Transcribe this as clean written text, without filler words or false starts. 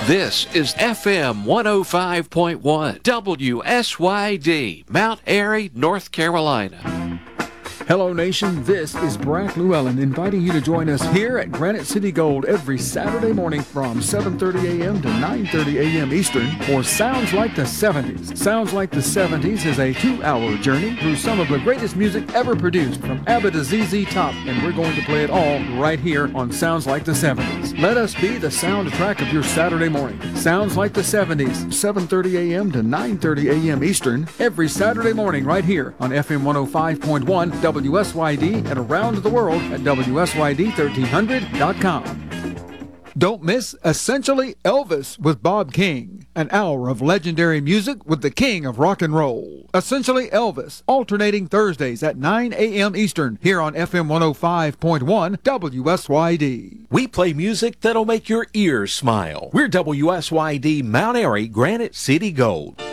This is FM 105.1 WSYD, Mount Airy, North Carolina. Hello, nation. This is Brack Llewellyn inviting you to join us here at Granite City Gold every Saturday morning from 7:30 a.m. to 9:30 a.m. Eastern for Sounds Like the 70s. Sounds Like the 70s is a 2-hour journey through some of the greatest music ever produced from ABBA to ZZ Top, and we're going to play it all right here on Sounds Like the 70s. Let us be the soundtrack of your Saturday morning. Sounds Like the 70s, 7:30 a.m. to 9:30 a.m. Eastern, every Saturday morning right here on FM 105.1 WSYD and around the world at WSYD1300.com. Don't miss Essentially Elvis with Bob King, an hour of legendary music with the king of rock and roll. Essentially Elvis, alternating Thursdays at 9 a.m. Eastern here on FM 105.1 WSYD. We play music that'll make your ears smile. We're WSYD Mount Airy, Granite City Gold.